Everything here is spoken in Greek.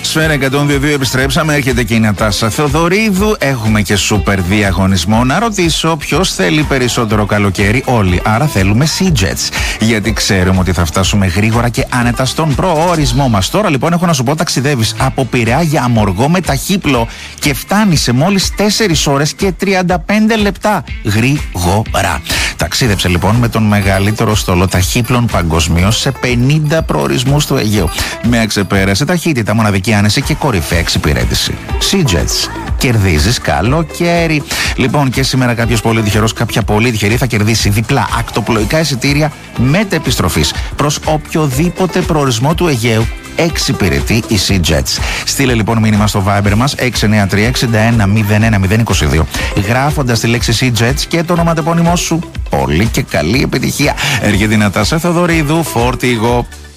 Σφαίρα 102 επιστρέψαμε. Έρχεται και η Νατάσα Θεοδωρίδου. Έχουμε και σούπερ διαγωνισμό. Να ρωτήσω ποιος θέλει περισσότερο καλοκαίρι. Όλοι. Άρα θέλουμε Sea-Jets. Γιατί ξέρουμε ότι θα φτάσουμε γρήγορα και άνετα στον προορισμό μας. Τώρα λοιπόν έχω να σου πω, ταξιδεύεις από Πειραιά για Αμοργό με ταχύπλο και φτάνεις σε μόλις 4 ώρες και 35 λεπτά. Γρήγορα. Ταξίδεψε λοιπόν με τον μεγαλύτερο στόλο ταχύπλων παγκοσμίως σε 50 προορισμούς του Αιγαίου. Με αξεπέρασε ταχύτητα, μοναδική άνεση και κορυφαία εξυπηρέτηση. Sea-Jets. Κερδίζεις καλοκαίρι. Λοιπόν, και σήμερα κάποιος πολύ τυχερός, κάποια πολύ τυχερή θα κερδίσει διπλά ακτοπλοϊκά εισιτήρια μετεπιστροφής προς οποιοδήποτε προορισμό του Αιγαίου εξυπηρετεί η Sea-Jets. Στείλε λοιπόν μήνυμα στο Viber μας 693-61-01-022 γράφοντας τη λέξη Sea-Jets και το ονοματεπώνυμό σου. Πολύ και καλή επιτυχία. Έρχεται η Νατάσα Θεοδωρίδου, φορτηγό.